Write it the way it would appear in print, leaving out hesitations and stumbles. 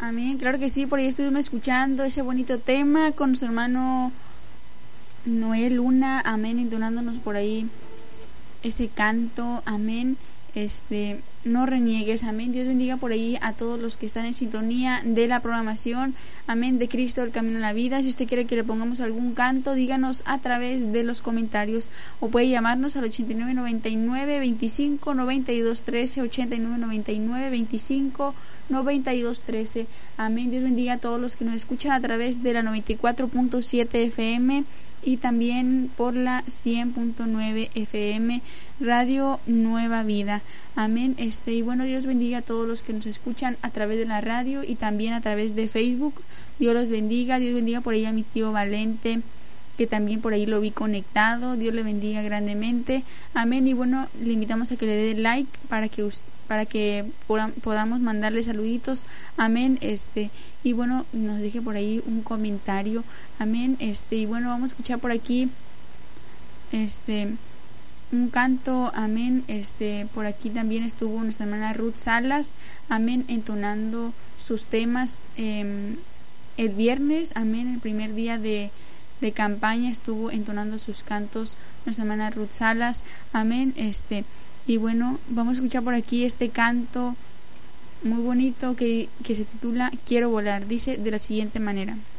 Amén, claro que sí, por ahí estuvimos escuchando ese bonito tema con nuestro hermano Noé Luna, amén, entonándonos por ahí ese canto, amén. No reniegues, amén. Dios bendiga por ahí a todos los que están en sintonía de la programación, amén, de Cristo, el camino a la vida. Si usted quiere que le pongamos algún canto, díganos a través de los comentarios, o puede llamarnos al 8999-25-9213, 8999-25-9213, amén. Dios bendiga a todos los que nos escuchan a través de la 94.7 FM y también por la 100.9 FM Radio Nueva Vida, amén. Y bueno, Dios bendiga a todos los que nos escuchan a través de la radio y también a través de Facebook. Dios los bendiga. Dios bendiga por ahí a mi tío Valente, que también por ahí lo vi conectado. Dios le bendiga grandemente, amén. Y bueno, le invitamos a que le dé like para que podamos mandarle saluditos, amén. Y bueno, nos deje por ahí un comentario, amén. Y bueno, vamos a escuchar por aquí un canto, amén. Por aquí también estuvo nuestra hermana Ruth Salas, amén, entonando sus temas el viernes, amén, el primer día de campaña estuvo entonando sus cantos nuestra hermana Ruth Salas, amén. Y bueno, vamos a escuchar por aquí este canto muy bonito que se titula Quiero volar. Dice de la siguiente manera: